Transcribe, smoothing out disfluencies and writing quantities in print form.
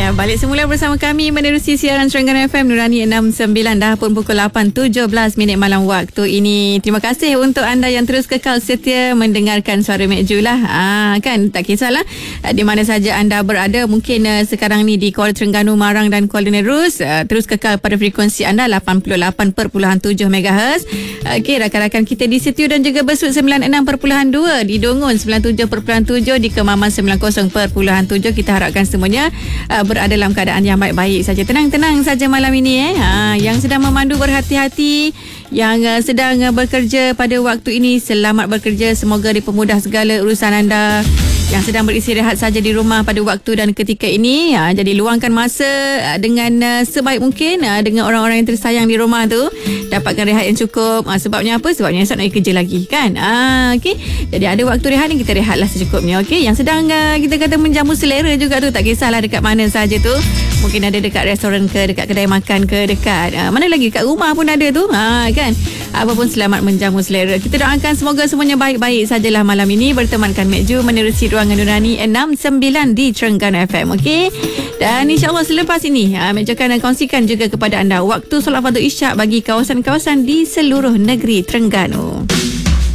balik semula bersama kami menerusi siaran Terengganu FM Nurani 69 dah pun pukul 8.17 malam waktu ini. Terima kasih untuk anda yang terus kekal setia mendengarkan suara Mek Ju lah. Kan tak kisahlah di mana saja anda berada. Mungkin sekarang ni di Kuala Terengganu, Marang dan Kuala Nerus, terus kekal pada frekuensi anda 88.7 MHz. Okey, rakan-rakan kita di Sitiu dan juga Besut 96.2, di Dongon 97.7, di Kemaman 90.7. Kita harapkan semuanya berada dalam keadaan yang baik-baik saja. Tenang-tenang saja malam ini. Yang sedang memandu berhati-hati, yang sedang bekerja pada waktu ini selamat bekerja, semoga dipermudah segala urusan anda. Yang sedang beristirahat saja di rumah pada waktu dan ketika ini, jadi luangkan masa dengan sebaik mungkin dengan orang-orang yang tersayang di rumah tu. Dapatkan rehat yang cukup. Sebabnya apa? Sebabnya esok nak kerja lagi kan. Okey. Jadi ada waktu rehat ni, kita rehatlah secukupnya. Okey. Yang sedang kita kata menjamu selera juga tu, tak kisahlah dekat mana saja tu. Mungkin ada dekat restoran ke, dekat kedai makan ke, dekat mana lagi, dekat rumah pun ada tu. Kan. Apapun selamat menjamu selera. Kita doakan semoga semuanya baik-baik sajalah malam ini. Bertemankan Mek Ju menerusi Ruangan Nurani 69 di Terengganu FM. Okey. Dan insyaAllah selepas ini Mek Ju akan kongsikan juga kepada anda waktu solat fardu isyak bagi kawasan-kawasan di seluruh negeri Terengganu.